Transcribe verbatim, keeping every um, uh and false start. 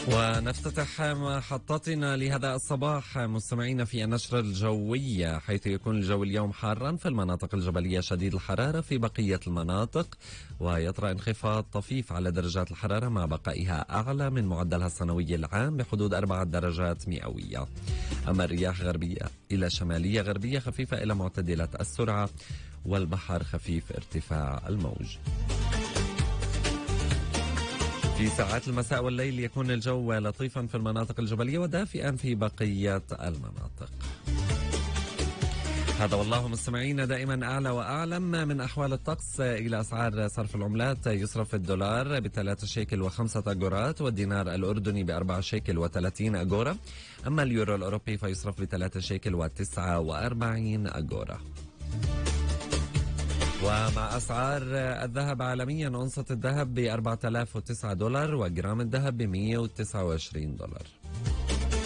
ونفتتح محطتنا لهذا الصباح مستمعين في النشرة الجوية، حيث يكون الجو اليوم حارا في المناطق الجبلية شديد الحرارة في بقية المناطق، ويطرأ انخفاض طفيف على درجات الحرارة مع بقائها أعلى من معدلها السنوي العام بحدود أربعة درجات مئوية. أما الرياح غربية إلى شمالية غربية خفيفة إلى معتدلة السرعة، والبحر خفيف ارتفاع الموج. في ساعات المساء والليل يكون الجو لطيفا في المناطق الجبلية ودافئا في بقية المناطق. هذا والله مستمعين دائما أعلى وأعلم من أحوال الطقس. إلى أسعار صرف العملات: يصرف الدولار بثلاثة شيكل وخمسة أجورات، والدينار الأردني بأربعة شيكل وثلاثين أجورة، أما اليورو الأوروبي فيصرف بثلاثة شيكل وتسعة وأربعين أجورة. ومع أسعار الذهب عالميا، أونصة الذهب ب أربعة آلاف وتسعة دولار، وجرام الذهب ب مئة وتسعة وعشرين دولار.